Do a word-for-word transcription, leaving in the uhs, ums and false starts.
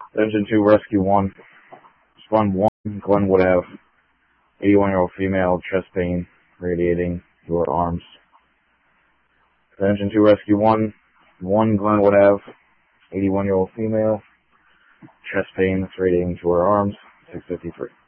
Engine two, Rescue one. Respond one, Glenwood Ave. eighty-one-year-old female, chest pain, radiating to her arms. Engine two, Rescue one. one, Glenwood Ave. eighty-one-year-old female, chest pain, radiating to her arms. six fifty-three.